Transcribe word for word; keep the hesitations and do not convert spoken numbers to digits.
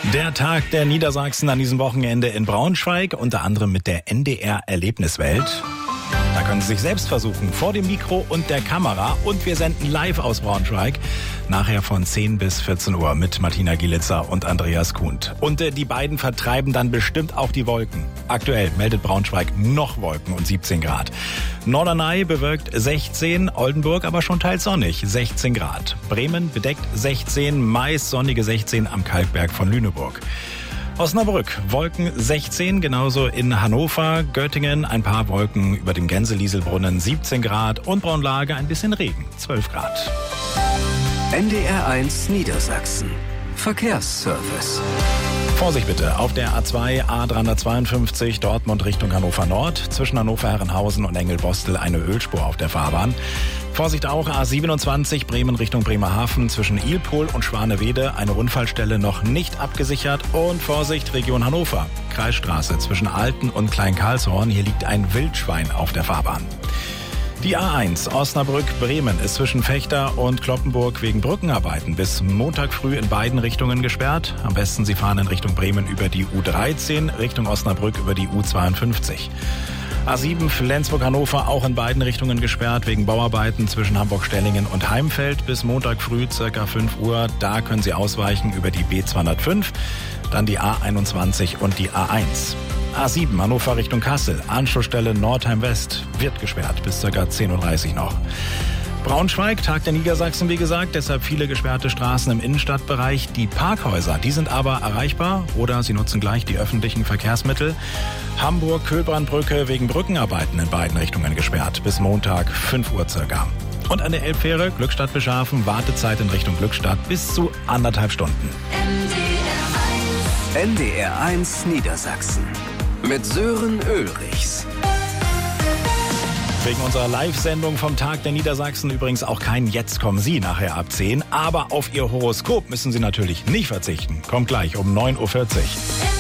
Der Tag der Niedersachsen an diesem Wochenende in Braunschweig, unter anderem mit der N D R-Erlebniswelt. Da können Sie sich selbst versuchen, vor dem Mikro und der Kamera. Und wir senden live aus Braunschweig, nachher von zehn bis vierzehn Uhr mit Martina Gielitzer und Andreas Kuhnt. Und äh, die beiden vertreiben dann bestimmt auch die Wolken. Aktuell meldet Braunschweig noch Wolken und siebzehn Grad. Norderney bewölkt sechzehn, Oldenburg aber schon teils sonnig, sechzehn Grad. Bremen bedeckt sechzehn, meist sonnige sechzehn am Kalkberg von Lüneburg. Osnabrück, Wolken sechzehn, genauso in Hannover, Göttingen, ein paar Wolken über dem Gänselieselbrunnen, siebzehn Grad und Braunlage ein bisschen Regen, zwölf Grad. N D R eins Niedersachsen. Verkehrsservice. Vorsicht bitte, auf der A zwei, A dreihundertzweiundfünfzig, Dortmund Richtung Hannover Nord, zwischen Hannover-Herrenhausen und Engelbostel eine Ölspur auf der Fahrbahn. Vorsicht auch, A siebenundzwanzig, Bremen Richtung Bremerhaven, zwischen Ilpohl und Schwanewede, eine Unfallstelle noch nicht abgesichert. Und Vorsicht, Region Hannover, Kreisstraße zwischen Alten und Klein-Karlshorn, hier liegt ein Wildschwein auf der Fahrbahn. Die A eins Osnabrück-Bremen ist zwischen Fechter und Cloppenburg wegen Brückenarbeiten bis Montag früh in beiden Richtungen gesperrt. Am besten Sie fahren in Richtung Bremen über die U dreizehn, Richtung Osnabrück über die U zweiundfünfzig. A sieben Flensburg-Hannover auch in beiden Richtungen gesperrt wegen Bauarbeiten zwischen Hamburg-Stellingen und Heimfeld bis Montag früh circa fünf Uhr. Da können Sie ausweichen über die B zweihundertfünf, dann die A einundzwanzig und die A eins. A sieben Hannover Richtung Kassel, Anschlussstelle Nordheim West, wird gesperrt bis ca. zehn Uhr dreißig noch. Braunschweig, Tag der Niedersachsen, wie gesagt, deshalb viele gesperrte Straßen im Innenstadtbereich. Die Parkhäuser, die sind aber erreichbar oder Sie nutzen gleich die öffentlichen Verkehrsmittel. Hamburg-Köhlbrandbrücke wegen Brückenarbeiten in beiden Richtungen gesperrt bis Montag fünf Uhr circa. Und an der Elbfähre Glückstadt Beschafen, Wartezeit in Richtung Glückstadt bis zu anderthalb Stunden. N D R eins Niedersachsen mit Sören Ulrichs. Wegen unserer Live-Sendung vom Tag der Niedersachsen übrigens auch kein Jetzt kommen Sie nachher ab zehn. Aber auf Ihr Horoskop müssen Sie natürlich nicht verzichten. Kommt gleich um neun Uhr vierzig.